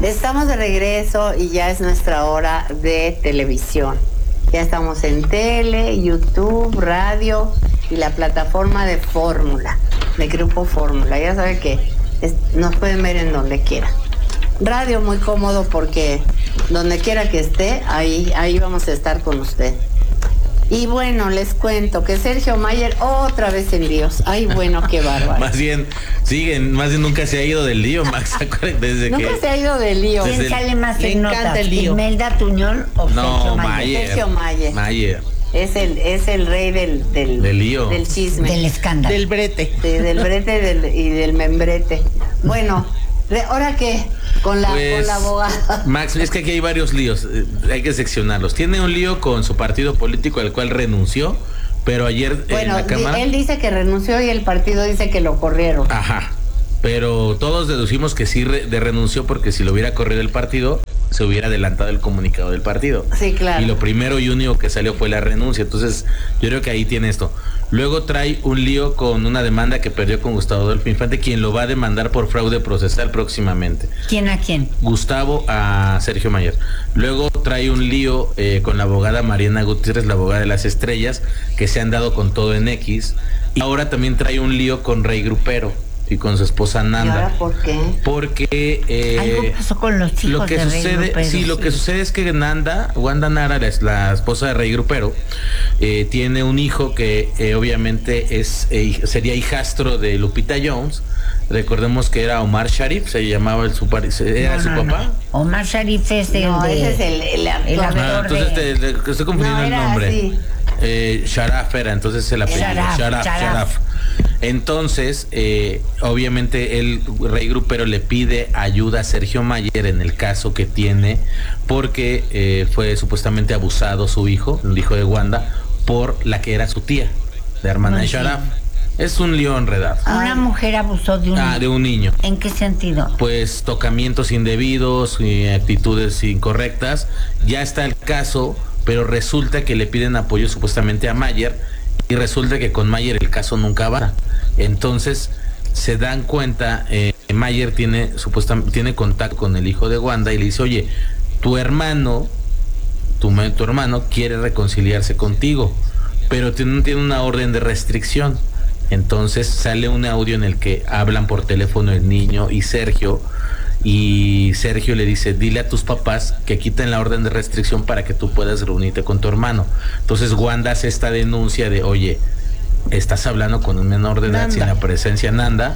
Estamos de regreso y ya es nuestra hora de televisión. Ya estamos en tele, YouTube, radio y la plataforma de Fórmula, de Grupo Fórmula. Ya sabe que nos pueden ver en donde quiera. Radio muy cómodo porque donde quiera que esté, ahí vamos a estar con usted. Y bueno, les cuento que Sergio Mayer otra vez en líos. Ay, bueno, qué bárbaro. Más bien nunca se ha ido del lío, Max. Nunca se ha ido del lío. ¿Quién sale más Le en encanta notas? el lío. ¿Imelda Tuñón o Sergio Mayer? Sergio Mayer. Mayer. Es el rey del lío. Del chisme. Del escándalo. Del brete. Sí, del brete y del membrete. Bueno, ¿ahora qué? Con la abogada. Max, es que aquí hay varios líos, hay que seccionarlos. Tiene un lío con su partido político al cual renunció, pero ayer en la Cámara... Él dice que renunció y el partido dice que lo corrieron. Ajá, pero todos deducimos que sí renunció porque si lo hubiera corrido el partido, se hubiera adelantado el comunicado del partido. Sí, claro. Y lo primero y único que salió fue la renuncia, entonces yo creo que ahí tiene esto. Luego trae un lío con una demanda que perdió con Gustavo Adolfo Infante, quien lo va a demandar por fraude procesal próximamente. ¿Quién a quién? Gustavo a Sergio Mayer. Luego trae un lío con la abogada Mariana Gutiérrez, la abogada de las estrellas, que se han dado con todo en X. Y ahora también trae un lío con Rey Grupero y con su esposa Nanda. ¿Y ahora por qué? Porque algo pasó con los hijos lo que de sucede, Rey Grupero. sí, lo que sucede es que Wanda Nara, la esposa de Rey Grupero, tiene un hijo que obviamente sería hijastro de Lupita Jones. Recordemos que era Omar Sharif, se llamaba su papá. Omar Sharif es ese es el actor. Entonces estoy confundiendo el nombre. Sharaf era, entonces el apellido. Sharaf. Entonces, obviamente Rey Grupero le pide ayuda a Sergio Mayer en el caso que tiene, porque fue supuestamente abusado su hijo, el hijo de Wanda, por la que era su tía, la hermana de Sharaf. Es un lío enredado. Una mujer abusó de un niño. De un niño. ¿En qué sentido? Pues tocamientos indebidos y actitudes incorrectas. Ya está el caso, pero resulta que le piden apoyo supuestamente a Mayer y resulta que con Mayer el caso nunca va. Entonces se dan cuenta, Mayer tiene contacto con el hijo de Wanda y le dice, oye, tu hermano quiere reconciliarse contigo, pero tiene una orden de restricción. Entonces sale un audio en el que hablan por teléfono el niño y Sergio le dice, dile a tus papás que quiten la orden de restricción para que tú puedas reunirte con tu hermano. Entonces Wanda hace esta denuncia de, oye, estás hablando con un menor de edad, sin la presencia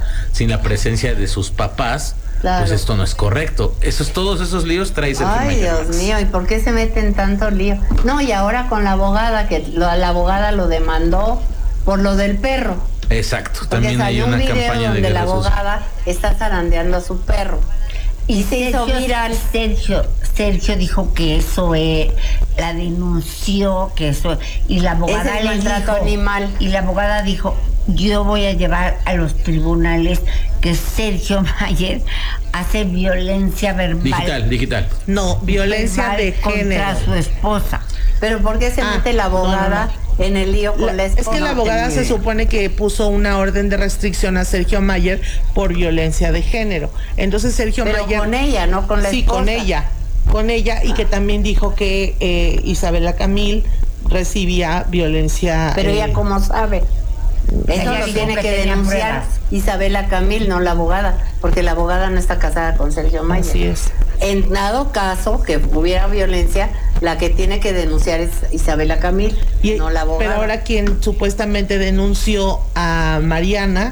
de sus papás. Claro. Pues esto no es correcto. Todos esos líos trae Sergio Mayer. Dios mío, ¿y por qué se meten tanto lío? No, y ahora con la abogada, que la abogada lo demandó por lo del perro. Exacto, porque también hay una campaña donde la abogada está zarandeando a su perro. Y se hizo viral. Sergio dijo que eso la denunció, que eso, y la abogada le dijo, animal. Y la abogada dijo, yo voy a llevar a los tribunales que Sergio Mayer hace violencia verbal. Digital. No, violencia de género contra su esposa. Pero ¿por qué se mete la abogada en el lío con la esposa? Es que la abogada se supone que puso una orden de restricción a Sergio Mayer por violencia de género. Entonces Sergio Mayer... con ella, no con la esposa. Sí, con ella y que también dijo que Isabela Camil recibía violencia... Pero ella ¿cómo sabe? Eso lo tiene que denunciar Isabela Camil, no la abogada, porque la abogada no está casada con Sergio Mayer. Así es. En dado caso que hubiera violencia, la que tiene que denunciar es Isabela Camil, no la abogada. Pero ahora quien supuestamente denunció a Mariana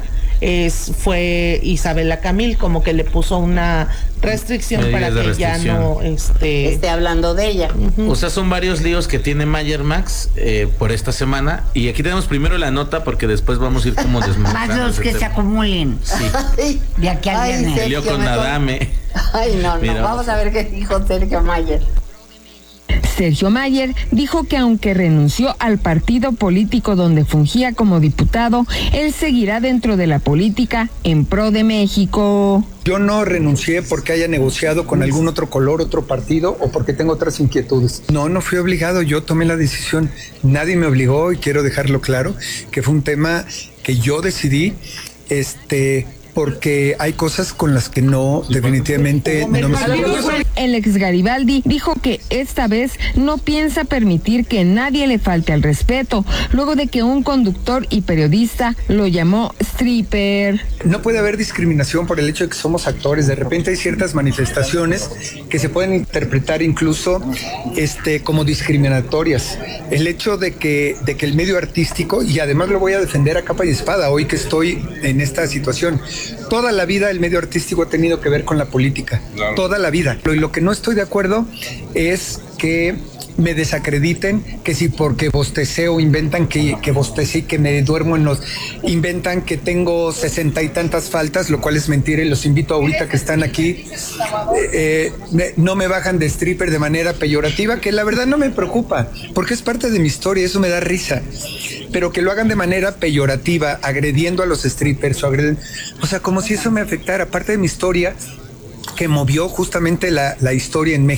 fue Isabela Camil, como que le puso una restricción para que ya no esté hablando de ella. O sea, son varios líos que tiene Mayer, Max, por esta semana. Y aquí tenemos primero la nota porque después vamos a ir como desmenuzando. Más los que se acumulen. Sí. De aquí al viernes. El lío con Adame. Ay, no. Mira, vamos a ver qué dijo Sergio Mayer. Sergio Mayer dijo que aunque renunció al partido político donde fungía como diputado, él seguirá dentro de la política en pro de México. Yo no renuncié porque haya negociado con algún otro color, otro partido o porque tengo otras inquietudes. No fui obligado, yo tomé la decisión. Nadie me obligó y quiero dejarlo claro que fue un tema que yo decidí, porque hay cosas con las que no, definitivamente no me siento. El ex Garibaldi dijo que esta vez no piensa permitir que nadie le falte al respeto, luego de que un conductor y periodista lo llamó stripper. No puede haber discriminación por el hecho de que somos actores. De repente hay ciertas manifestaciones que se pueden interpretar incluso como discriminatorias. El hecho de que el medio artístico, y además lo voy a defender a capa y espada hoy que estoy en esta situación, toda la vida el medio artístico ha tenido que ver con la política, claro. Toda la vida. Y lo que no estoy de acuerdo es que me desacrediten, que si porque bosteceo inventan que bostecé y que me duermo inventan que tengo 60 y tantas faltas, lo cual es mentira, y los invito ahorita que están aquí, no me bajan de stripper de manera peyorativa, que la verdad no me preocupa, porque es parte de mi historia, eso me da risa, pero que lo hagan de manera peyorativa, agrediendo a los strippers, o sea, como si eso me afectara, parte de mi historia, que movió justamente la historia en México.